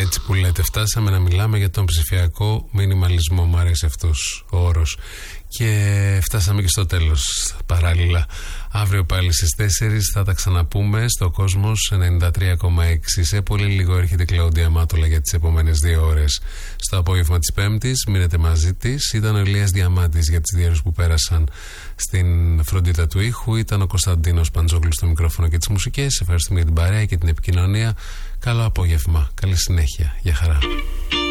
Έτσι που λέτε, φτάσαμε να μιλάμε για τον ψηφιακό μινιμαλισμό. Μου αρέσει αυτός ο όρος. Και φτάσαμε και στο τέλος παράλληλα. Αύριο πάλι στις 4 θα τα ξαναπούμε στο Κόσμος 93,6. Σε πολύ λίγο έρχεται η Κλαούντια Μάτολα για τις επόμενες 2 ώρες. Στο απόγευμα της Πέμπτης μείνετε μαζί της. Ήταν ο Ηλίας Διαμάντης για τις 2 ώρες που πέρασαν στην φροντίδα του ήχου. Ήταν ο Κωνσταντίνος Παντζόγλου στο μικρόφωνο και τις μουσικές. Ευχαριστούμε για την παρέα και την επικοινωνία. Καλό απόγευμα, καλή συνέχεια, για χαρά.